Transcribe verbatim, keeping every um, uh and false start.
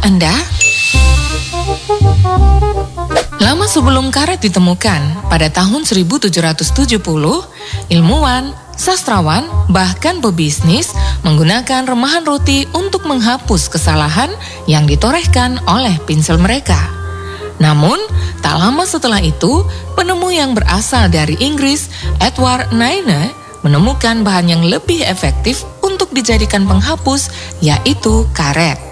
Anda? Lama sebelum karet ditemukan, pada tahun seribu tujuh ratus tujuh puluh, ilmuwan, sastrawan, bahkan pebisnis menggunakan remahan roti untuk menghapus kesalahan yang ditorehkan oleh pinsel mereka. Namun, tak lama setelah itu, penemu yang berasal dari Inggris, Edward Naine, menemukan bahan yang lebih efektif untuk dijadikan penghapus, yaitu karet.